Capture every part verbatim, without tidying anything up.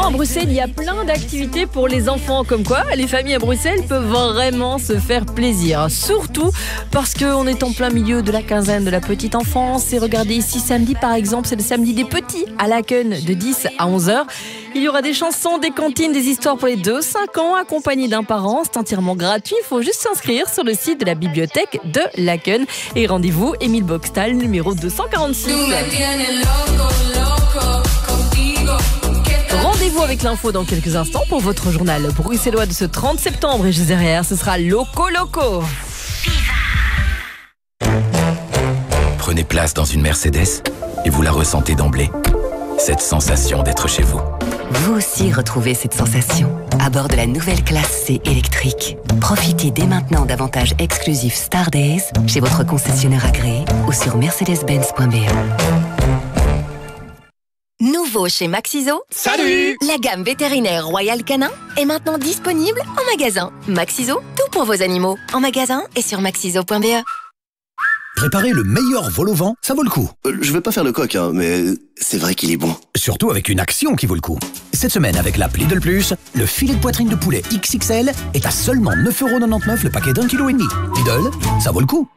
à Bruxelles, il y a plein d'activités pour les enfants. Comme quoi, les familles à Bruxelles peuvent vraiment se faire plaisir. Surtout parce qu'on est en plein milieu de la quinzaine de la petite enfance. Et regardez ici, samedi par exemple, c'est le samedi des petits à Laken de dix à onze heures. Il y aura des chansons, des cantines, des histoires pour les deux à cinq ans, accompagnés d'un parent. C'est entièrement gratuit. Il faut juste s'inscrire sur le site de la bibliothèque de Laken. Et rendez-vous, Émile Boxtal, numéro deux cent quarante-six. Rendez-vous avec l'info dans quelques instants pour votre journal bruxellois de ce trente septembre. Et juste derrière, ce sera Loco Loco. Prenez place dans une Mercedes et vous la ressentez d'emblée. Cette sensation d'être chez vous. Vous aussi retrouvez cette sensation à bord de la nouvelle classe C électrique. Profitez dès maintenant d'avantages exclusifs Star Days chez votre concessionnaire agréé ou sur mercedes benz point b e. Nouveau chez Maxiso. Salut! La gamme vétérinaire Royal Canin est maintenant disponible en magasin. Maxiso, tout pour vos animaux. En magasin et sur maxiso point b e. Préparer le meilleur vol au vent, ça vaut le coup. Euh, je vais pas faire le coq, hein, mais c'est vrai qu'il est bon. Surtout avec une action qui vaut le coup. Cette semaine, avec l'app Lidl Plus, le filet de poitrine de poulet X X L est à seulement neuf euros quatre-vingt-dix-neuf le paquet d'un kilo et demi. Lidl, ça vaut le coup.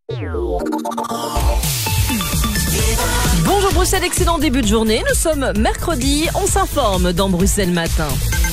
Bonjour Bruxelles, excellent début de journée. Nous sommes mercredi, on s'informe dans Bruxelles Matin.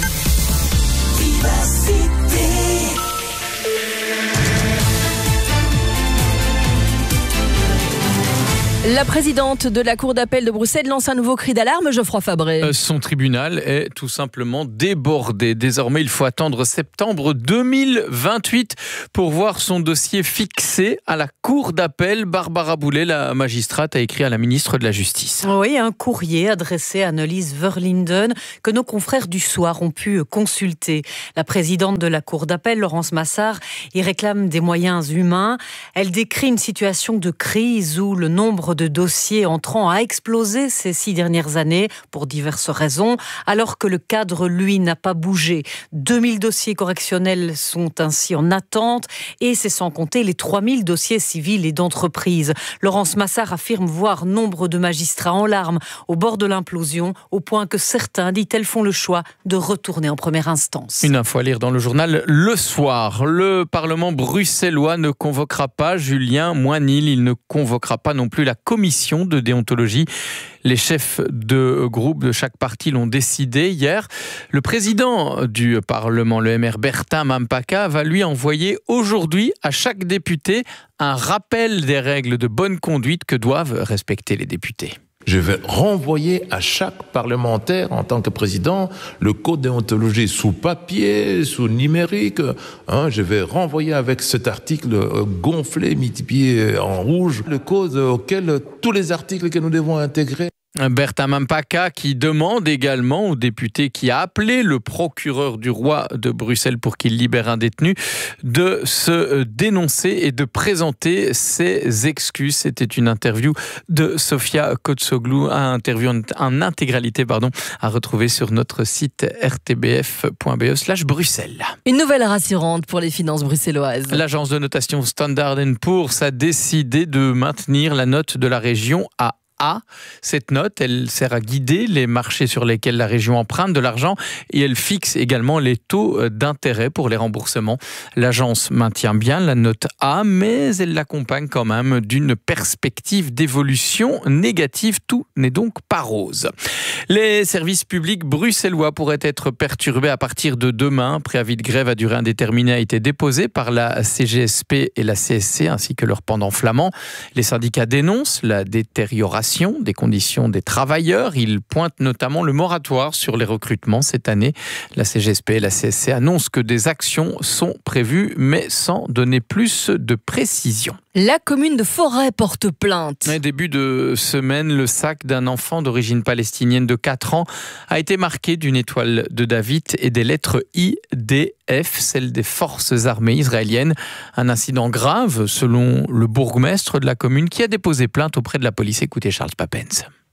La présidente de la Cour d'appel de Bruxelles lance un nouveau cri d'alarme, Geoffroy Fabré. Euh, son tribunal est tout simplement débordé. Désormais, il faut attendre septembre deux mille vingt-huit pour voir son dossier fixé à la Cour d'appel. Barbara Boulet, la magistrate, a écrit à la ministre de la Justice. Oui, un courrier adressé à Annelies Verlinden que nos confrères du Soir ont pu consulter. La présidente de la Cour d'appel, Laurence Massard, y réclame des moyens humains. Elle décrit une situation de crise où le nombre de dossiers entrants a explosé ces six dernières années pour diverses raisons, alors que le cadre, lui, n'a pas bougé. deux mille dossiers correctionnels sont ainsi en attente et c'est sans compter les trois mille dossiers civils et d'entreprise. Laurence Massard affirme voir nombre de magistrats en larmes au bord de l'implosion, au point que certains, dit-elle, font le choix de retourner en première instance. Une info à lire dans le journal Le Soir. Le Parlement bruxellois ne convoquera pas Julien Moinil. Il ne convoquera pas non plus la commission de déontologie. Les chefs de groupe de chaque parti l'ont décidé hier. Le président du Parlement, le M R Bertin Mampaka, va lui envoyer aujourd'hui à chaque député un rappel des règles de bonne conduite que doivent respecter les députés. Je vais renvoyer à chaque parlementaire, en tant que président, le code déontologie sous papier, sous numérique. Hein, je vais renvoyer avec cet article gonflé, multiplié en rouge, le code auquel tous les articles que nous devons intégrer. Bertin Mampaka qui demande également au député qui a appelé le procureur du roi de Bruxelles pour qu'il libère un détenu de se dénoncer et de présenter ses excuses. C'était une interview de Sofia Kotsoglou, une interview en intégralité pardon, à retrouver sur notre site r t b f point b e slash Bruxelles. Une nouvelle rassurante pour les finances bruxelloises. L'agence de notation Standard and Poor's a décidé de maintenir la note de la région à A. Cette note, elle sert à guider les marchés sur lesquels la région emprunte de l'argent et elle fixe également les taux d'intérêt pour les remboursements. L'agence maintient bien la note A, mais elle l'accompagne quand même d'une perspective d'évolution négative. Tout n'est donc pas rose. Les services publics bruxellois pourraient être perturbés à partir de demain. Préavis de grève à durée indéterminée a été déposé par la C G S P et la C S C ainsi que leur pendant flamand. Les syndicats dénoncent la détérioration des conditions des travailleurs. Ils pointent notamment le moratoire sur les recrutements cette année. La C G S P et la C S C annoncent que des actions sont prévues, mais sans donner plus de précision. La commune de Forêt porte plainte. Au début de semaine, le sac d'un enfant d'origine palestinienne de quatre ans a été marqué d'une étoile de David et des lettres I D F, celles des forces armées israéliennes. Un incident grave, selon le bourgmestre de la commune, qui a déposé plainte auprès de la police. Écoutez Charles Papens.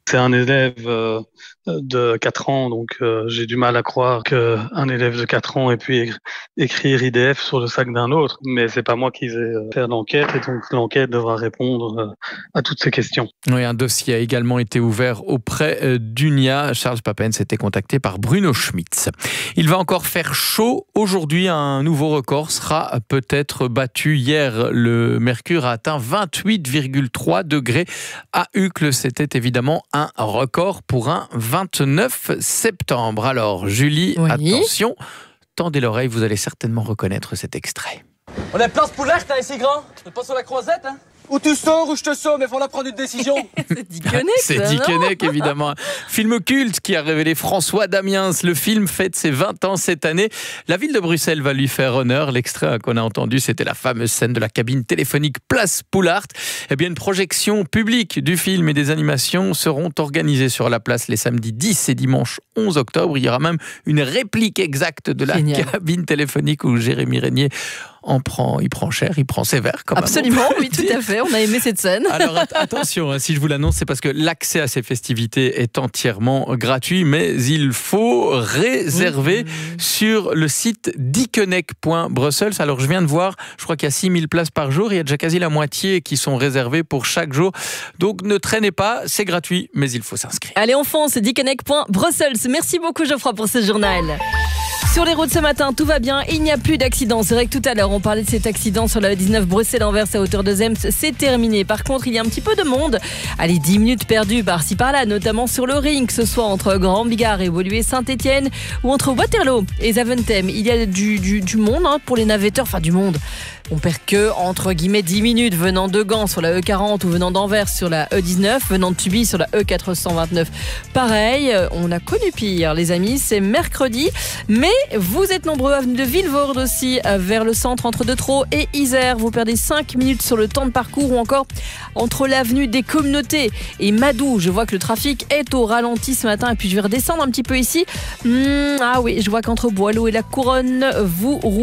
C'est un élève euh, de quatre ans, donc euh, j'ai du mal à croire qu'un élève de quatre ans ait pu écrire I D F sur le sac d'un autre, mais c'est pas moi qui vais faire l'enquête, et donc l'enquête devra répondre euh, à toutes ces questions. Oui, un dossier a également été ouvert auprès d'U N I A. Charles Papens était contacté par Bruno Schmitz. Il va encore faire chaud. Aujourd'hui, un nouveau record sera peut-être battu. Hier, le mercure a atteint vingt-huit virgule trois degrés à Uccle. C'était évidemment un record pour un vingt-neuf septembre. Alors, Julie, oui. Attention, tendez l'oreille, vous allez certainement reconnaître cet extrait. On est place Poulard, t'es ici grand. C'est pas sur la croisette, hein. Ou tu sors ou je te sors, mais il faut la prendre une décision. C'est Dick Henneck, C'est Dick Henneck, évidemment. Film culte qui a révélé François Damiens. Le film fête ses vingt ans cette année. La ville de Bruxelles va lui faire honneur. L'extrait qu'on a entendu, c'était la fameuse scène de la cabine téléphonique Place Poulard. Eh bien, une projection publique du film et des animations seront organisées sur la place les samedis dix et dimanche onze octobre. Il y aura même une réplique exacte de la Génial. cabine téléphonique où Jérémy Régnier en prend, il prend cher, il prend sévère. Comme Absolument, oui, tout à fait. On a aimé cette scène. Alors attention, hein, si je vous l'annonce, c'est parce que l'accès à ces festivités est entièrement gratuit, mais il faut réserver mmh. sur le site dickeneck point brussels. Alors je viens de voir, je crois qu'il y a six mille places par jour. Il y a déjà quasi la moitié qui sont réservées pour chaque jour. Donc ne traînez pas, c'est gratuit, mais il faut s'inscrire. Allez, on fonce, dickeneck point brussels. Merci beaucoup Geoffroy pour ce journal. Sur les routes ce matin, tout va bien, il n'y a plus d'accidents. C'est vrai que tout à l'heure, on parlait de cet accident sur la E dix-neuf Bruxelles-Anvers à hauteur de Zems. C'est terminé. Par contre, il y a un petit peu de monde. Allez, dix minutes perdues par-ci par-là, notamment sur le ring, que ce soit entre Grand Bigard et Woluwe-Saint-Étienne ou entre Waterloo et Zaventem. Il y a du, du, du monde hein, pour les navetteurs, enfin du monde. On perd que, entre guillemets, dix minutes venant de Gand sur la E quarante ou venant d'Anvers sur la E dix-neuf, venant de Tuby sur la E quatre cent vingt-neuf. Pareil, on a connu pire, les amis, c'est mercredi. Mais vous êtes nombreux, avenue de Vilvoorde aussi, vers le centre entre Deutraux et Isère. Vous perdez cinq minutes sur le temps de parcours ou encore entre l'avenue des Communautés et Madou. Je vois que le trafic est au ralenti ce matin et puis je vais redescendre un petit peu ici. Mmh, ah oui, je vois qu'entre Boileau et la Couronne, vous